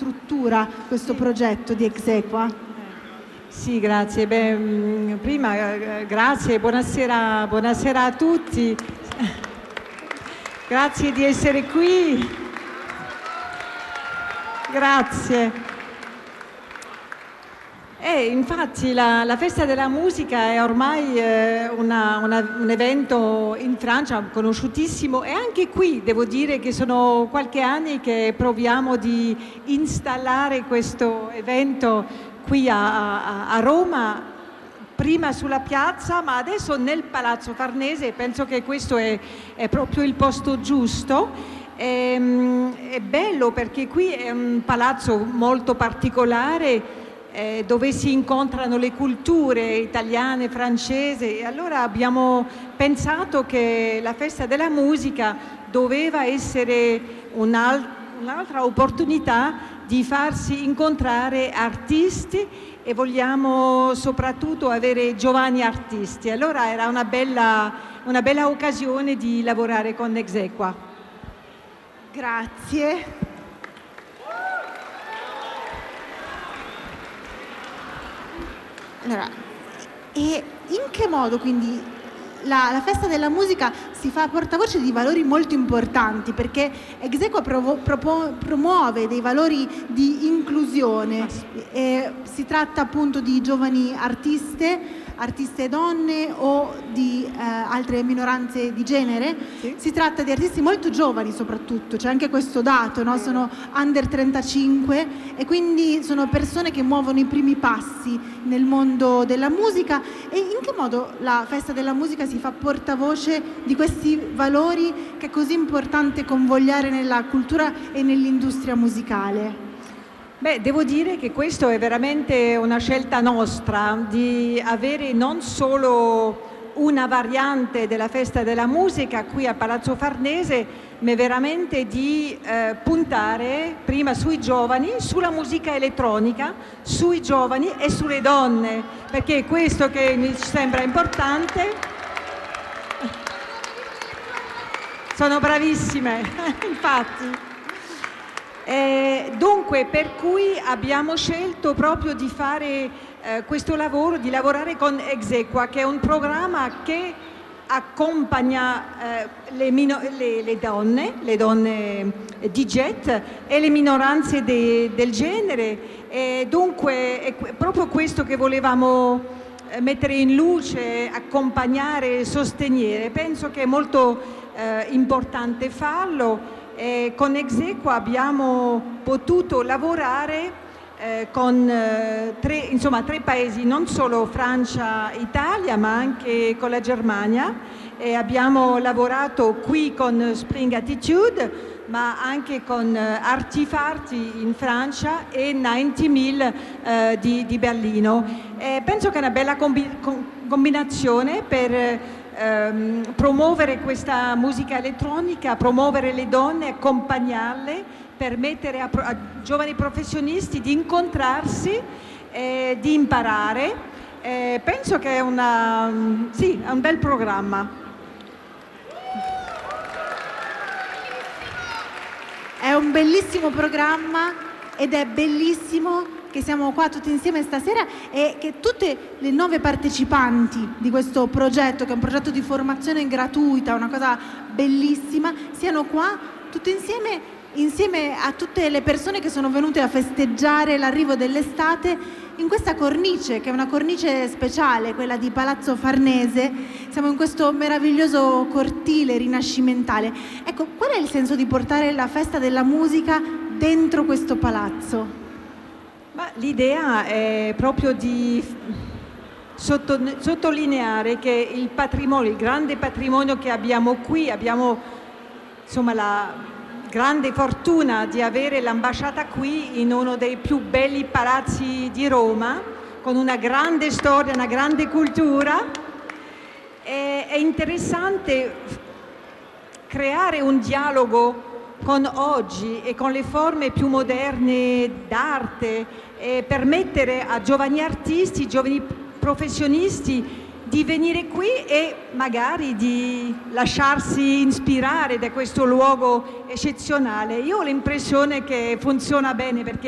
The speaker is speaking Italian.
struttura questo progetto di Exequa? Sì, grazie. Prima grazie, buonasera a tutti. Grazie di essere qui. Grazie. Infatti la Festa della Musica è ormai un evento in Francia conosciutissimo, e anche qui devo dire che sono qualche anni che proviamo di installare questo evento qui a Roma, prima sulla piazza, ma adesso nel Palazzo Farnese. Penso che questo è proprio il posto giusto. È bello perché qui è un palazzo molto particolare, dove si incontrano le culture italiane, francese, e allora abbiamo pensato che la Festa della Musica doveva essere un'altra opportunità di farsi incontrare artisti, e vogliamo soprattutto avere giovani artisti. Allora era una bella occasione di lavorare con Exequa. Grazie. Allora, e in che modo quindi la Festa della Musica si fa portavoce di valori molto importanti, perché Exequa promuove dei valori di inclusione, si tratta appunto di giovani artiste donne o di altre minoranze di genere, sì. Si tratta di artisti molto giovani soprattutto, c'è anche questo dato, no? Sono under 35 e quindi sono persone che muovono i primi passi nel mondo della musica. E in che modo la Festa della Musica si fa portavoce di questi valori che è così importante convogliare nella cultura e nell'industria musicale? Devo dire che questo è veramente una scelta nostra, di avere non solo una variante della Festa della Musica qui a Palazzo Farnese, ma veramente di puntare prima sui giovani, sulla musica elettronica, sui giovani e sulle donne, perché è questo che mi sembra importante. Sono bravissime, infatti. Dunque, per cui abbiamo scelto proprio di fare questo lavoro, di lavorare con Exequa, che è un programma che accompagna le donne di jet e le minoranze del genere. E dunque è proprio questo che volevamo mettere in luce, accompagnare e sostenere. Penso che è molto importante farlo. Con Exequa abbiamo potuto lavorare con tre paesi, non solo Francia, Italia, ma anche con la Germania. Abbiamo lavorato qui con Spring Attitude, ma anche con Artifarti in Francia e 90.000 di Berlino. Penso che è una bella combinazione per promuovere questa musica elettronica, promuovere le donne, accompagnarle, permettere a giovani professionisti di incontrarsi, di imparare. Penso che è un bel programma. È un bellissimo programma ed è bellissimo che siamo qua tutti insieme stasera e che tutte le 9 partecipanti di questo progetto, che è un progetto di formazione gratuita, una cosa bellissima, siano qua tutte insieme a tutte le persone che sono venute a festeggiare l'arrivo dell'estate in questa cornice, che è una cornice speciale, quella di Palazzo Farnese. Siamo in questo meraviglioso cortile rinascimentale. Ecco, qual è il senso di portare la Festa della Musica dentro questo palazzo? L'idea è proprio di sottolineare che il grande patrimonio che abbiamo qui, abbiamo la grande fortuna di avere l'ambasciata qui in uno dei più belli palazzi di Roma, con una grande storia, una grande cultura. È interessante creare un dialogo con oggi e con le forme più moderne d'arte, e permettere a giovani artisti, giovani professionisti di venire qui e magari di lasciarsi ispirare da questo luogo eccezionale. Io ho l'impressione che funziona bene, perché